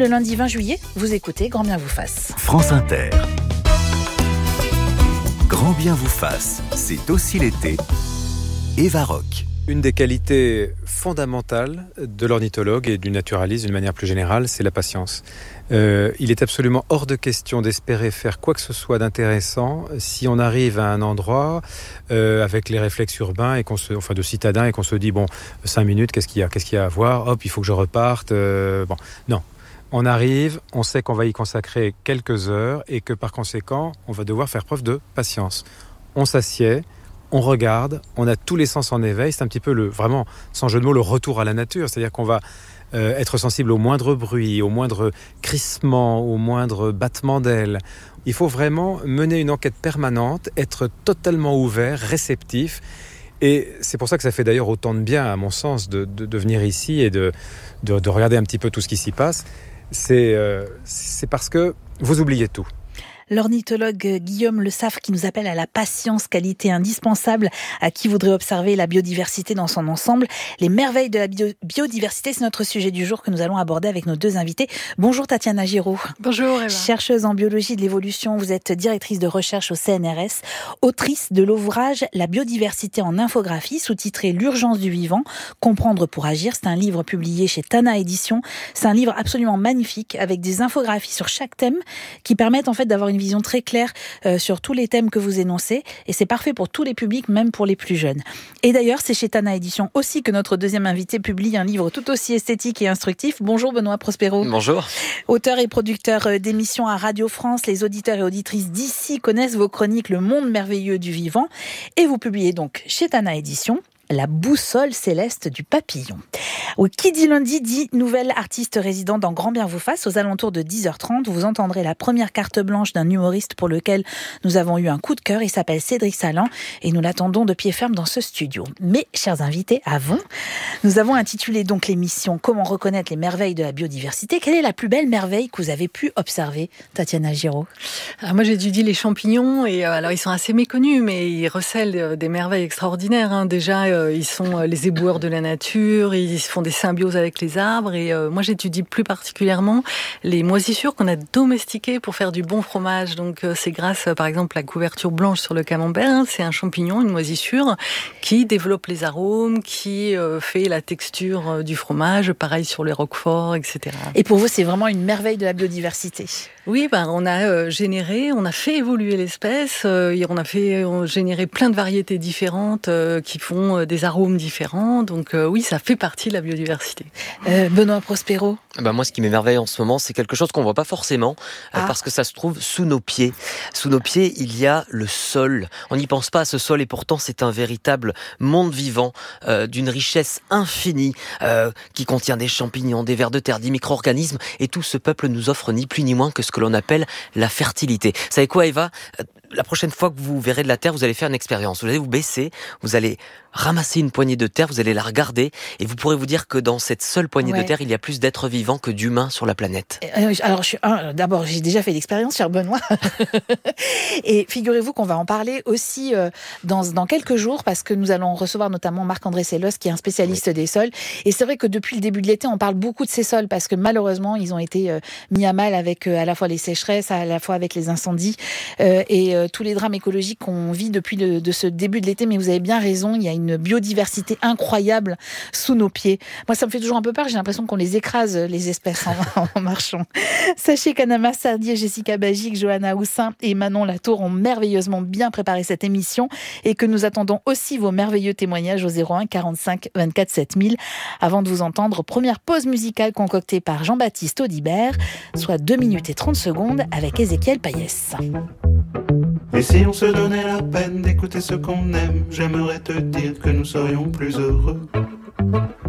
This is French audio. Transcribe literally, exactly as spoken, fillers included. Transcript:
le lundi vingt juillet, vous écoutez Grand bien vous fasse. France Inter. Grand bien vous fasse, c'est aussi l'été. Eva Rock. Une des qualités fondamentales de l'ornithologue et du naturaliste d'une manière plus générale, c'est la patience. Euh, il est absolument hors de question d'espérer faire quoi que ce soit d'intéressant si on arrive à un endroit euh, avec les réflexes urbains et qu'on se, enfin de citadins et qu'on se dit bon, cinq minutes, qu'est-ce qu'il y a, qu'est-ce qu'il y a à voir, hop, il faut que je reparte. Euh, bon, non. On arrive, on sait qu'on va y consacrer quelques heures et que par conséquent, on va devoir faire preuve de patience. On s'assied. On regarde, on a tous les sens en éveil, c'est un petit peu le, vraiment, sans jeu de mots, le retour à la nature. C'est-à-dire qu'on va euh, être sensible au moindre bruit, au moindre crissement, au moindre battement d'ailes. Il faut vraiment mener une enquête permanente, être totalement ouvert, réceptif. Et c'est pour ça que ça fait d'ailleurs autant de bien, à mon sens, de, de, de venir ici et de, de, de regarder un petit peu tout ce qui s'y passe. C'est, euh, c'est parce que vous oubliez tout. L'ornithologue Guillaume Le Saffre qui nous appelle à la patience, qualité indispensable à qui voudrait observer la biodiversité dans son ensemble. Les merveilles de la bio- biodiversité, c'est notre sujet du jour que nous allons aborder avec nos deux invités. Bonjour Tatiana Giraud. Bonjour Eva. Chercheuse en biologie de l'évolution, vous êtes directrice de recherche au C N R S, autrice de l'ouvrage La biodiversité en infographie, sous-titré L'urgence du vivant, comprendre pour agir. C'est un livre publié chez Tana Éditions. C'est un livre absolument magnifique avec des infographies sur chaque thème qui permettent en fait d'avoir une vision très claire euh, sur tous les thèmes que vous énoncez et c'est parfait pour tous les publics, même pour les plus jeunes. Et d'ailleurs, c'est chez Tana Éditions aussi que notre deuxième invité publie un livre tout aussi esthétique et instructif. Bonjour Benoît Prospero. Bonjour. Auteur et producteur d'émissions à Radio France, les auditeurs et auditrices d'ici connaissent vos chroniques Le monde merveilleux du vivant et vous publiez donc chez Tana Éditions La boussole céleste du papillon. Oui, qui dit lundi dit nouvelle artiste résidente dans Grand bien vous fasse. Aux alentours de dix heures trente, vous entendrez la première carte blanche d'un humoriste pour lequel nous avons eu un coup de cœur. Il s'appelle Cédric Salan et nous l'attendons de pied ferme dans ce studio. Mais, chers invités, avant, nous avons intitulé donc l'émission Comment reconnaître les merveilles de la biodiversité. Quelle est la plus belle merveille que vous avez pu observer, Tatiana Giraud? Alors moi, j'étudie les champignons et euh, alors ils sont assez méconnus, mais ils recèlent euh, des merveilles extraordinaires. Hein. Déjà, euh, ils sont euh, les éboueurs de la nature, ils font des symbioses avec les arbres et euh, moi j'étudie plus particulièrement les moisissures qu'on a domestiquées pour faire du bon fromage. Donc euh, c'est grâce euh, par exemple à la couverture blanche sur le camembert, hein, c'est un champignon, une moisissure qui développe les arômes, qui euh, fait la texture euh, du fromage, pareil sur les roquefort, et cetera. Et pour vous, c'est vraiment une merveille de la biodiversité? Oui, ben on a euh, généré, on a fait évoluer l'espèce, euh, et on a fait on généré plein de variétés différentes euh, qui font euh, des arômes différents. Donc euh, oui, ça fait partie de la biodiversité. Euh, Benoît Prospero. Ben moi, ce qui m'émerveille en ce moment, c'est quelque chose qu'on voit pas forcément, ah. euh, parce que ça se trouve sous nos pieds. Sous nos pieds, il y a le sol. On n'y pense pas à ce sol, et pourtant c'est un véritable monde vivant, euh, d'une richesse infinie, euh, qui contient des champignons, des vers de terre, des micro-organismes, et tout ce peuple nous offre ni plus ni moins que ce que l'on appelle la fertilité. Vous savez quoi, Eva ? La prochaine fois que vous verrez de la terre, vous allez faire une expérience. Vous allez vous baisser, vous allez ramasser une poignée de terre, vous allez la regarder et vous pourrez vous dire que dans cette seule poignée ouais. de terre, il y a plus d'êtres vivants que d'humains sur la planète. Euh, alors, je suis, un, d'abord, j'ai déjà fait l'expérience, cher Benoît. Et figurez-vous qu'on va en parler aussi euh, dans, dans quelques jours parce que nous allons recevoir notamment Marc-André Sellos, qui est un spécialiste oui. des sols. Et c'est vrai que depuis le début de l'été, on parle beaucoup de ces sols parce que malheureusement, ils ont été euh, mis à mal avec euh, à la fois les sécheresses, à la fois avec les incendies euh, et euh, tous les drames écologiques qu'on vit depuis le, de ce début de l'été. Mais vous avez bien raison, il y a une biodiversité incroyable sous nos pieds. Moi, ça me fait toujours un peu peur. J'ai l'impression qu'on les écrase, les espèces, en, en marchant. Sachez qu'Anama Sardier, Jessica Bagic, Johanna Houssin et Manon Latour ont merveilleusement bien préparé cette émission et que nous attendons aussi vos merveilleux témoignages au zéro un quarante-cinq vingt-quatre sept mille. Avant de vous entendre, première pause musicale concoctée par Jean-Baptiste Audibert, soit deux minutes et trente secondes avec Ézéchiel Payès. Et si on se donnait la peine d'écouter ce qu'on aime, j'aimerais te dire que nous serions plus heureux.